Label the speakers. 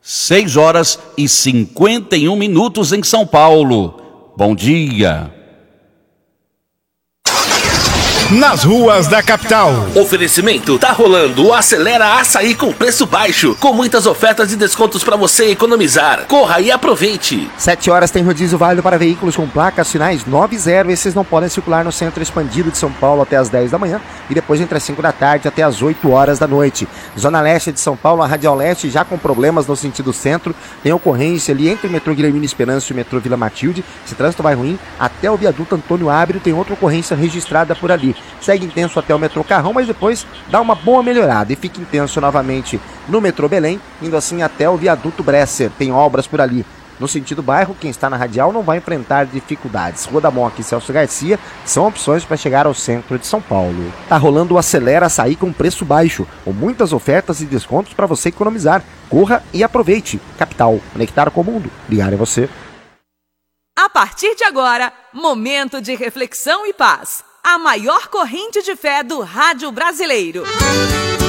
Speaker 1: 6h51 em São Paulo. Bom dia.
Speaker 2: Nas ruas da capital.
Speaker 3: Oferecimento, tá rolando o Acelera Açaí com preço baixo, com muitas ofertas e descontos para você economizar. Corra e aproveite.
Speaker 4: 7 horas tem rodízio válido para veículos com placas finais 90. Esses não podem circular no centro expandido de São Paulo até as 10 da manhã e depois entre as 5 da tarde até as 8 horas da noite. Zona Leste de São Paulo, a Radial Leste já com problemas no sentido centro. Tem ocorrência ali entre o metrô Guilhermina Esperança e o metrô Vila Matilde. Esse trânsito vai ruim até o viaduto Antônio Ábrio. Tem outra ocorrência registrada por ali. Segue intenso até o metrô Carrão, mas depois dá uma boa melhorada e fica intenso novamente no metrô Belém, indo assim até o viaduto Bresser. Tem obras por ali. No sentido bairro, quem está na Radial não vai enfrentar dificuldades. Rua da Moca e Celso Garcia são opções para chegar ao centro de São Paulo. Tá rolando o Acelera Açaí com preço baixo, com muitas ofertas e descontos para você economizar. Corra e aproveite. Capital, conectar com o mundo. Ligar é você.
Speaker 5: A partir de agora, momento de reflexão e paz. A maior corrente de fé do rádio brasileiro.